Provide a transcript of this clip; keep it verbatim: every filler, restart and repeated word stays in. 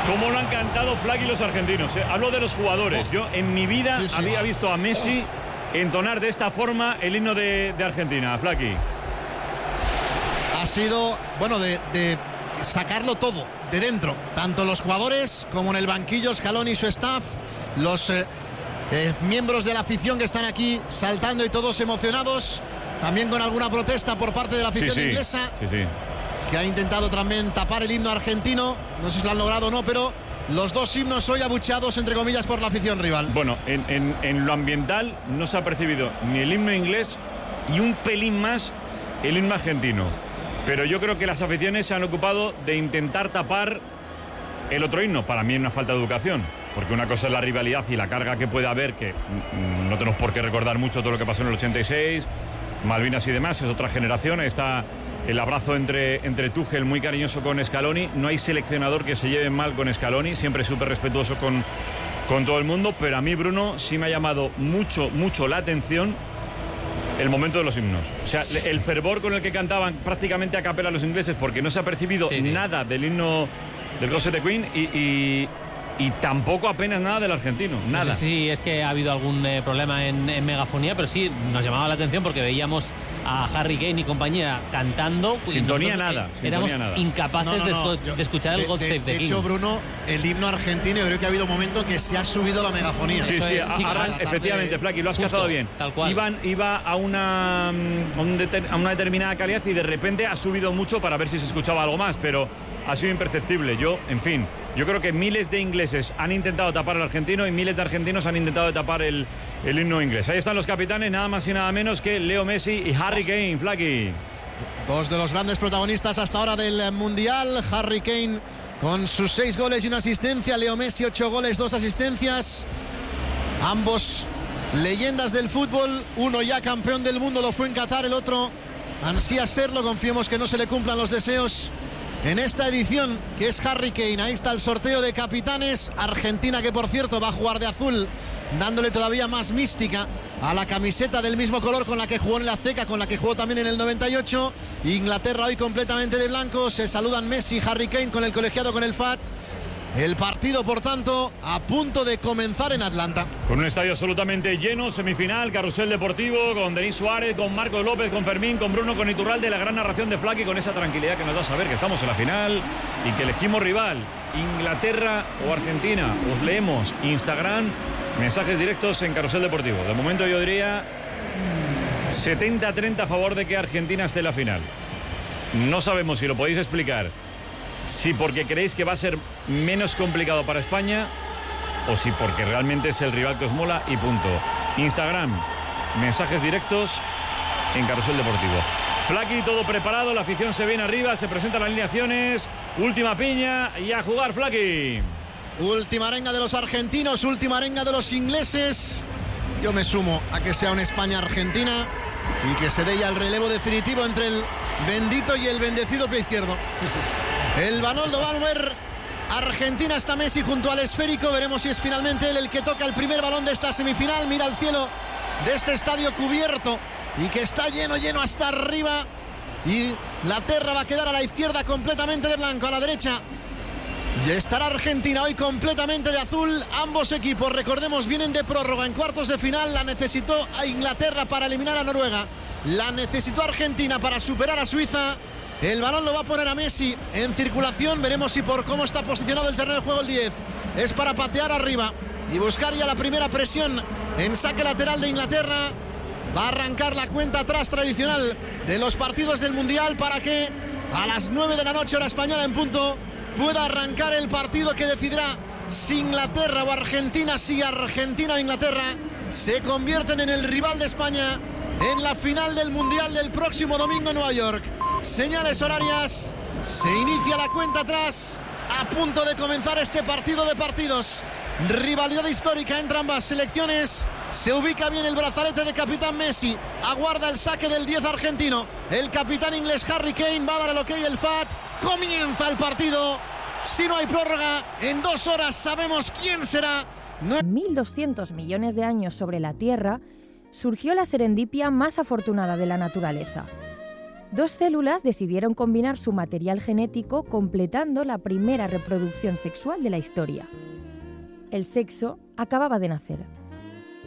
¿Cómo lo han cantado Flaky los argentinos? ¿eh? Hablo de los jugadores. Yo en mi vida sí, sí. había visto a Messi entonar de esta forma el himno de, de Argentina. Flaky. Ha sido, bueno, de, de sacarlo todo de dentro. Tanto los jugadores como en el banquillo, Scaloni y su staff, los eh, eh, miembros de la afición que están aquí saltando y todos emocionados. También con alguna protesta por parte de la afición sí, sí. inglesa. Sí, sí. Que ha intentado también tapar el himno argentino. No sé si lo han logrado o no, pero los dos himnos hoy abucheados, entre comillas, por la afición rival. Bueno, en, en, en lo ambiental no se ha percibido ni el himno inglés y un pelín más el himno argentino. Pero yo creo que las aficiones se han ocupado de intentar tapar el otro himno. Para mí es una falta de educación. Porque una cosa es la rivalidad y la carga que puede haber, que no tenemos por qué recordar mucho todo lo que pasó en el ochenta y seis, Malvinas y demás, es otra generación. Ahí está el abrazo entre, entre Tuchel, muy cariñoso con Scaloni. No hay seleccionador que se lleve mal con Scaloni, siempre súper respetuoso con, con todo el mundo. Pero a mí, Bruno, sí me ha llamado mucho, mucho la atención el momento de los himnos. O sea, el fervor con el que cantaban prácticamente a capela los ingleses, porque no se ha percibido sí, sí. nada del himno del God Save the Queen y... y Y tampoco apenas nada del argentino, nada. No sé si es que ha habido algún eh, problema en, en megafonía, pero sí nos llamaba la atención porque veíamos a Harry Kane y compañía cantando. Sintonía nada. Éramos sintonía nada. incapaces no, no, no. de, esco- de escuchar el de, God de, Save the de King. De hecho, Bruno, el himno argentino, yo creo que ha habido un momento que se ha subido la megafonía. Sí, sí, es, a, sí a, claro, efectivamente, de, Flaky, lo has justo, cazado bien. Tal cual. Iban, iba a una, a, un deter, a una determinada calidad y de repente ha subido mucho para ver si se escuchaba algo más, pero ha sido imperceptible. Yo, en fin, yo creo que miles de ingleses han intentado tapar al argentino y miles de argentinos han intentado tapar el, el himno inglés. Ahí están los capitanes, nada más y nada menos que Leo Messi y Harry Kane, Flaky. Dos de los grandes protagonistas hasta ahora del Mundial. Harry Kane con sus seis goles y una asistencia. Leo Messi, ocho goles, dos asistencias. Ambos leyendas del fútbol. Uno ya campeón del mundo, lo fue en Qatar. El otro ansía serlo. Confiemos que no se le cumplan los deseos en esta edición, que es Harry Kane. Ahí está el sorteo de capitanes. Argentina, que por cierto va a jugar de azul, dándole todavía más mística a la camiseta del mismo color con la que jugó en la Azteca, con la que jugó también en el noventa y ocho. Inglaterra hoy completamente de blanco. Se saludan Messi y Harry Kane con el colegiado, con el F A T. El partido, por tanto, a punto de comenzar en Atlanta. Con un estadio absolutamente lleno, semifinal, carrusel deportivo, con Denis Suárez, con Marcos López, con Fermín, con Bruno, con Iturralde, la gran narración de Flaky, con esa tranquilidad que nos da saber que estamos en la final y que elegimos rival, Inglaterra o Argentina. Os leemos Instagram, mensajes directos en carrusel deportivo. De momento yo diría setenta a treinta a favor de que Argentina esté en la final. No sabemos si lo podéis explicar. Si porque creéis que va a ser menos complicado para España o si porque realmente es el rival que os mola y punto. Instagram, mensajes directos en Carrusel Deportivo. Flaky, todo preparado, la afición se viene arriba, se presentan las alineaciones, última piña y a jugar, Flaky. Última arenga de los argentinos, última arenga de los ingleses. Yo me sumo a que sea una España-Argentina y que se dé ya el relevo definitivo entre el bendito y el bendecido pie izquierdo. El balón lo va a mover Argentina, está Messi junto al esférico. Veremos si es finalmente él el que toca el primer balón de esta semifinal. Mira al cielo de este estadio cubierto y que está lleno, lleno hasta arriba. Y la terra va a quedar a la izquierda completamente de blanco, a la derecha y estará Argentina hoy completamente de azul. Ambos equipos, recordemos, vienen de prórroga en cuartos de final. La necesitó a Inglaterra para eliminar a Noruega. La necesitó Argentina para superar a Suiza. El balón lo va a poner a Messi en circulación. Veremos si por cómo está posicionado el terreno de juego el diez es para patear arriba y buscar ya la primera presión en saque lateral de Inglaterra. Va a arrancar la cuenta atrás tradicional de los partidos del Mundial para que a las nueve de la noche, hora española en punto, pueda arrancar el partido que decidirá si Inglaterra o Argentina, si Argentina o Inglaterra se convierten en el rival de España en la final del Mundial del próximo domingo en Nueva York. Señales horarias, se inicia la cuenta atrás, a punto de comenzar este partido de partidos. Rivalidad histórica entre ambas selecciones. Se ubica bien el brazalete de capitán Messi, aguarda el saque del diez argentino. El capitán inglés Harry Kane va a dar el ok el F A T. Comienza el partido. Si no hay prórroga, en dos horas sabemos quién será. No... mil doscientos millones de años sobre la Tierra surgió la serendipia más afortunada de la naturaleza. Dos células decidieron combinar su material genético, completando la primera reproducción sexual de la historia. El sexo acababa de nacer.